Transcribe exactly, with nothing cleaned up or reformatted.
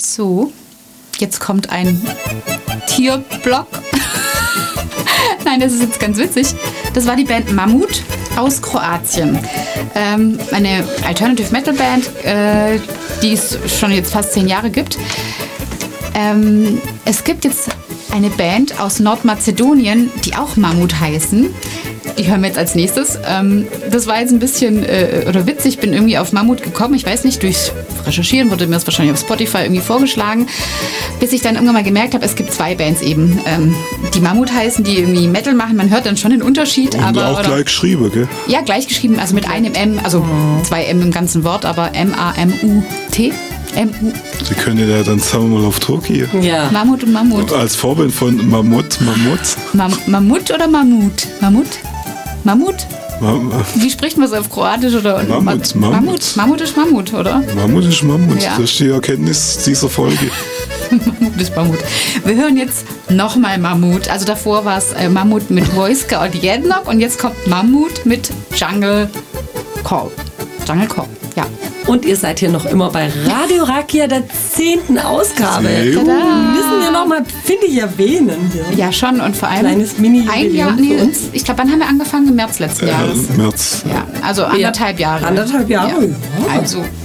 So, jetzt kommt ein Tierblock. Nein, das ist jetzt ganz witzig. Das war die Band Mammut aus Kroatien. Ähm, eine Alternative Metal Band, äh, die es schon jetzt fast zehn Jahre gibt. Ähm, es gibt jetzt eine Band aus Nordmazedonien, die auch Mammut heißen. Die hören wir jetzt als nächstes. Ähm, das war jetzt ein bisschen äh, oder witzig. Ich bin irgendwie auf Mammut gekommen. Ich weiß nicht, durchs Recherchieren wurde mir das wahrscheinlich auf Spotify irgendwie vorgeschlagen. Bis ich dann irgendwann mal gemerkt habe, es gibt zwei Bands eben, ähm, die Mammut heißen, die irgendwie Metal machen. Man hört dann schon den Unterschied. Und aber, auch oder, gleich geschrieben, gell? Ja, gleich geschrieben, also mit einem M, also zwei M im ganzen Wort, aber M A M U T. M U. Sie können ja dann zusammen mal auf Tour gehen. Ja. Mammut und Mammut. Als Vorbild von Mammut, Mammut. Mam- Mammut oder Mammut? Mammut? Mammut? Mam- Wie spricht man es auf Kroatisch? Oder? Mammut, Ma- Mammut. Mammut. Mammut ist Mammut, oder? Mammut ist Mammut. Ja. Das ist die Erkenntnis dieser Folge. Mammut ist Mammut. Wir hören jetzt nochmal Mammut. Also davor war es äh, Mammut mit Wojska und Jednok und jetzt kommt Mammut mit Jungle Call. Jungle Call, ja. Und ihr seid hier noch immer bei Radio Rakia, der zehnten Ausgabe. Sehr Tada. Müssen wir noch mal, finde ich, erwähnen. Hier. Ja, schon. Und vor allem Kleines Mini-Jubiläum ein Jahr, für nee, uns. ich glaube, wann haben wir angefangen? Im März letzten Jahres. Äh, März. Ja, also anderthalb Jahre. Anderthalb Jahre, Ja. ja. Also